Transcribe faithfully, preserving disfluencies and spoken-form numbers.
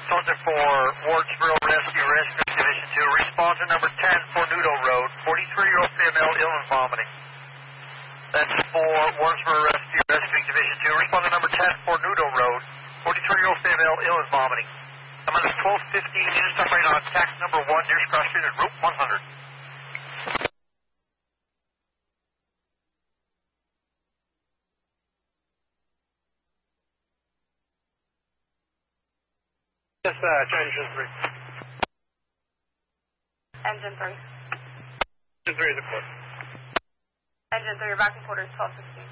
Soldier four, Wardsboro Rescue, Rescue Division two. Response to number ten, Fornudo Road, forty-three-year-old female, ill and vomiting. That's for Wardsboro Rescue, Rescue Division two. Response to number ten, Fornudo Road, forty-three-year-old female, ill and vomiting. I'm on the twelve fifteen, intercept right on tax number one, nearest cross street at Route one hundred. Yes, uh, engine three. Engine three. Engine three is a quarter. Engine three, your back and quarter is twelve sixteen.